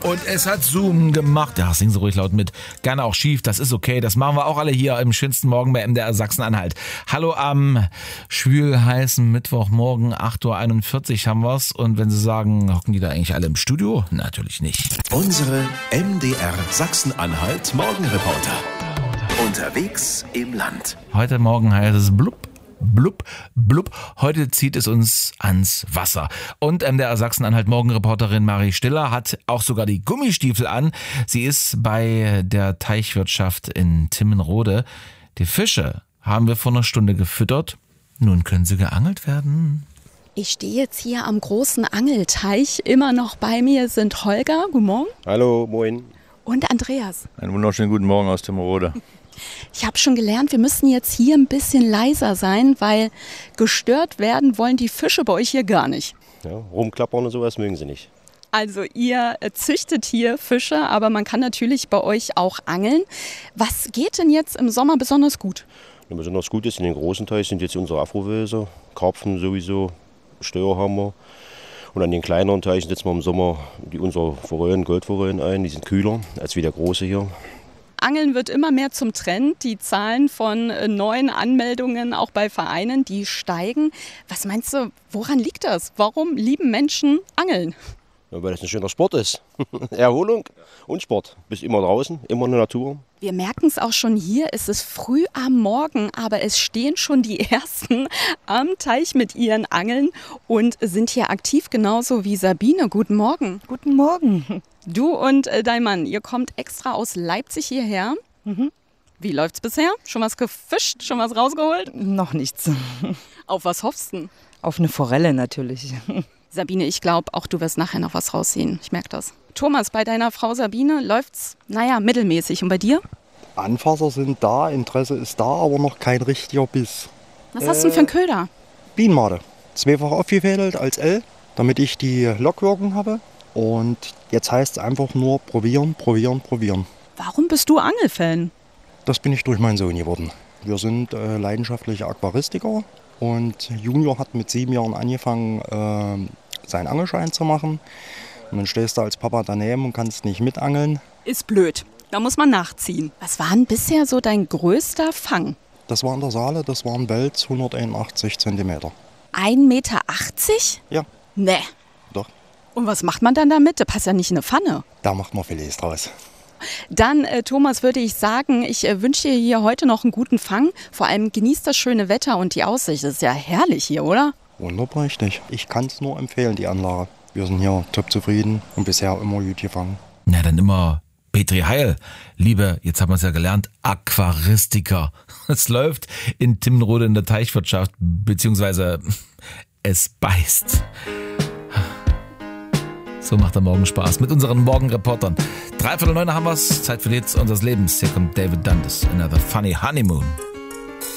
Und es hat Zoom gemacht. Ja, singen Sie ruhig laut mit. Gerne auch schief, das ist okay. Das machen wir auch alle hier im schönsten Morgen bei MDR Sachsen-Anhalt. Hallo am schwül-heißen Mittwochmorgen, 8.41 Uhr haben wir's. Und wenn Sie sagen, hocken die da eigentlich alle im Studio? Natürlich nicht. Unsere MDR Sachsen-Anhalt Morgenreporter. Unterwegs im Land. Heute Morgen heißt es blub. Blub, blub. Heute zieht es uns ans Wasser. Und MDR Sachsen-Anhalt Morgenreporterin Marie Stiller hat auch sogar die Gummistiefel an. Sie ist bei der Teichwirtschaft in Timmenrode. Die Fische haben wir vor einer Stunde gefüttert. Nun können sie geangelt werden. Ich stehe jetzt hier am großen Angelteich. Immer noch bei mir sind Holger, guten Morgen. Hallo, moin. Und Andreas. Einen wunderschönen guten Morgen aus Timmenrode. Ich habe schon gelernt, wir müssen jetzt hier ein bisschen leiser sein, weil gestört werden wollen die Fische bei euch hier gar nicht. Ja, rumklappern und sowas mögen sie nicht. Also ihr züchtet hier Fische, aber man kann natürlich bei euch auch angeln. Was geht denn jetzt im Sommer besonders gut? Ja, besonders gut ist, in den großen Teichen sind jetzt unsere Afrowälser, Karpfen sowieso, Stör haben wir. Und an den kleineren Teichen setzen wir im Sommer unsere Forellen, Goldforellen ein, die sind kühler als wie der große hier. Angeln wird immer mehr zum Trend. Die Zahlen von neuen Anmeldungen auch bei Vereinen, die steigen. Was meinst du, woran liegt das? Warum lieben Menschen Angeln? Ja, weil das ein schöner Sport ist. Erholung und Sport. Bist immer draußen, immer in der Natur. Wir merken es auch schon hier, es ist früh am Morgen, aber es stehen schon die Ersten am Teich mit ihren Angeln und sind hier aktiv, genauso wie Sabine. Guten Morgen. Guten Morgen. Du und dein Mann, ihr kommt extra aus Leipzig hierher. Mhm. Wie läuft's bisher? Schon was gefischt? Schon was rausgeholt? Noch nichts. Auf was hoffst du? Auf eine Forelle natürlich. Sabine, ich glaube, auch du wirst nachher noch was raussehen. Ich merke das. Thomas, bei deiner Frau Sabine läuft's, mittelmäßig. Und bei dir? Anfasser sind da, Interesse ist da, aber noch kein richtiger Biss. Was hast du denn für einen Köder? Bienenmade. Zweifach aufgefädelt als L, damit ich die Lockwirkung habe. Und jetzt heißt es einfach nur probieren, probieren, probieren. Warum bist du Angelfan? Das bin ich durch meinen Sohn geworden. Wir sind leidenschaftliche Aquaristiker und Junior hat mit 7 Jahren angefangen, seinen Angelschein zu machen. Und dann stehst du als Papa daneben und kannst nicht mitangeln. Ist blöd. Da muss man nachziehen. Was war denn bisher so dein größter Fang? Das war in der Saale, das waren Wels 181 cm. 1,80 Meter? Ja. Nee. Doch. Und was macht man dann damit? Da passt ja nicht in eine Pfanne. Da macht man Filets draus. Dann, Thomas, würde ich sagen, ich wünsche dir hier heute noch einen guten Fang. Vor allem genießt das schöne Wetter und die Aussicht. Das ist ja herrlich hier, oder? Wunderbar, richtig. Ich kann es nur empfehlen, die Anlage. Wir sind hier top zufrieden und bisher immer gut gefangen. Na, dann immer Petri Heil. Liebe, jetzt haben wir es ja gelernt, Aquaristiker. Es läuft in Timmenrode in der Teichwirtschaft, beziehungsweise es beißt. So macht der Morgen Spaß mit unseren Morgenreportern. 8:45 haben wir's. Zeit für die Hits unseres Lebens. Hier kommt David Dundas, Another Funny Honeymoon.